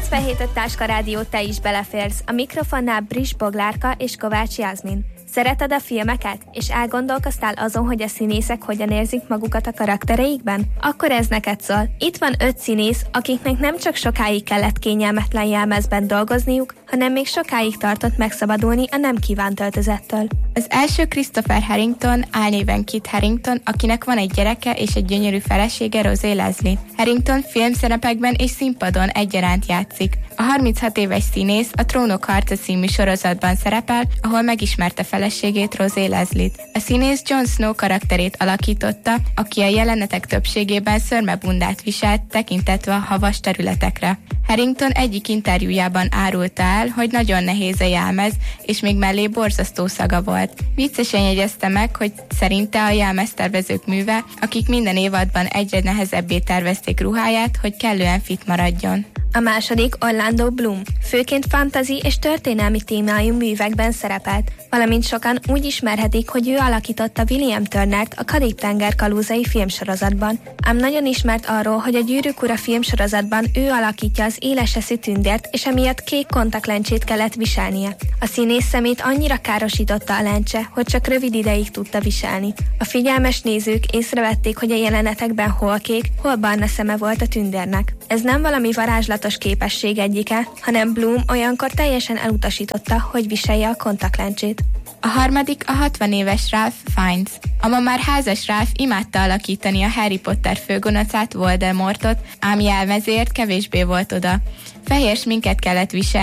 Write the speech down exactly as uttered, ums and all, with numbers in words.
kilencvenhét öt Táska Rádió, te is beleférsz. A mikrofonnál Briss Boglárka és Kovács Jászmin. Szereted a filmeket, és elgondolkoztál azon, hogy a színészek hogyan érzik magukat a karaktereikben? Akkor ez neked szól. Itt van öt színész, akiknek nem csak sokáig kellett kényelmetlen jelmezben dolgozniuk, hanem még sokáig tartott megszabadulni a nem kívánt öltözettől. Az első Christopher Harrington, álnéven Kit Harington, akinek van egy gyereke és egy gyönyörű felesége, Rosé Leslie. Harrington filmszerepekben és színpadon egyaránt játszik. A harminchat éves színész a Trónok harca című sorozatban szerepel, ahol megismerte feleségét, Rosé Leslie-t. A színész Jon Snow karakterét alakította, aki a jelenetek többségében szörmebundát viselt, tekintetve a havas területekre. Harrington egyik interjújában árulta el, hogy nagyon nehéz a jelmez, és még mellé borzasztó szaga volt. Viccesen jegyezte meg, hogy szerinte a jelmeztervezők műve, akik minden évadban egyre nehezebbé tervezték ruháját, hogy kellően fit maradjon. A második Orlando Bloom. Főként fantasy és történelmi témájú művekben szerepelt, valamint sokan úgy ismerhetik, hogy ő alakította William Turnert a Karib-tenger kalózai filmsorozatban. Ám nagyon ismert arról, hogy a Gyűrűk ura filmsorozatban ő alakítja az éles eszű tündért, és emiatt kék kontaktlencsét kellett viselnie. A színész szemét annyira károsította a lencse, hogy csak rövid ideig tudta viselni. A figyelmes nézők észrevették, hogy a jelenetekben hol kék, hol barna szeme volt a tündérnek. Ez nem valami varázslatos képesség egyike, hanem Bloom olyankor teljesen elutasította, hogy viselje a kontaktlencsét. A harmadik a hatvan éves Ralph Fiennes. A ma már házas Ralph imádta alakítani a Harry Potter főgonoszát, Voldemortot, ám jelmezért kevésbé volt oda. Fehér sminket kellett viselni,